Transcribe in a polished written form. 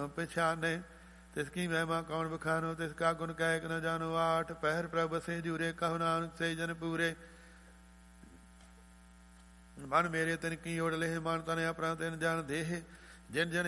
पछाने। तिसकी महिमा कौन बखानो, तिसका गुण कह न जानो। 8 पहर प्रभ से जूरे, कहो नानक से जन पूरे। मन मेरे तिन की ओढ़ लेह, मन तन अपना तिन जान देह। जिन जन